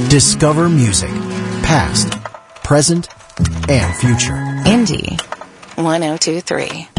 Discover music, past, present, and future. Indie 1023.